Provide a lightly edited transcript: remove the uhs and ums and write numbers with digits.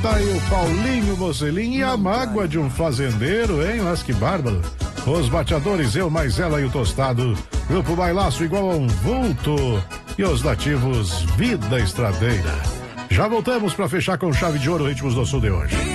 Tá aí o Paulinho Mocelim e a mágoa de um fazendeiro, hein? Mas que bárbaro. Os bateadores, eu mais ela e o tostado. Grupo Bailaço igual a um vulto. E os nativos, vida estradeira. Já voltamos para fechar com chave de ouro Ritmos do Sul de hoje.